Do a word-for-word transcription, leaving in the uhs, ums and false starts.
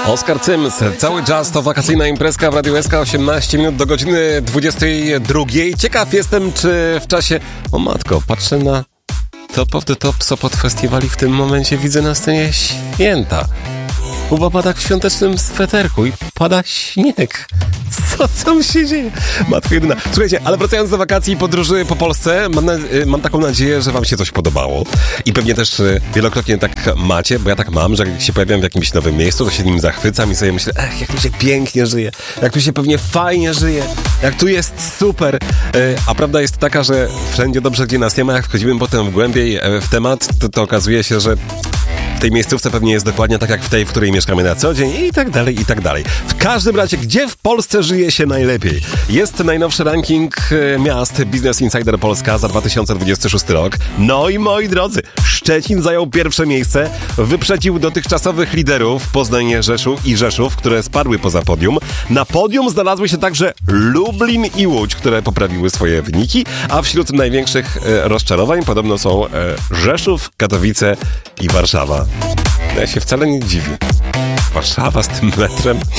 Oskar Cyms, cały jazz to wakacyjna imprezka w Radiu S K, osiemnaście minut do godziny dwudziestej drugiej. Ciekaw jestem, czy w czasie... O matko, patrzę na Top of the Top Sopot Festiwali, w tym momencie widzę na scenie Święta. Kuba pada w świątecznym sweterku i pada śnieg. Co tam się dzieje? Matko jedyna. Słuchajcie, ale wracając do wakacji i podróży po Polsce, mam, na, mam taką nadzieję, że wam się coś podobało. I pewnie też wielokrotnie tak macie, bo ja tak mam, że jak się pojawiam w jakimś nowym miejscu, to się nim zachwycam i sobie myślę, ech, jak tu się pięknie żyje, jak tu się pewnie fajnie żyje, jak tu jest super. A prawda jest taka, że wszędzie dobrze, gdzie nas nie ma, jak wchodzimy potem w głębiej w temat, to, to okazuje się, że w tej miejscówce pewnie jest dokładnie tak jak w tej, w której mieszkamy na co dzień i tak dalej, i tak dalej. W każdym razie, gdzie w Polsce żyje się najlepiej? Jest najnowszy ranking miast Business Insider Polska za dwa tysiące dwudziesty szósty rok. No i moi drodzy, Szczecin zajął pierwsze miejsce, wyprzedził dotychczasowych liderów Poznań, Rzeszów i Rzeszów, które spadły poza podium. Na podium znalazły się także Lublin i Łódź, które poprawiły swoje wyniki, a wśród największych e, rozczarowań podobno są e, Rzeszów, Katowice i Warszawa. Ja się wcale nie dziwię. Warszawa z tym metrem.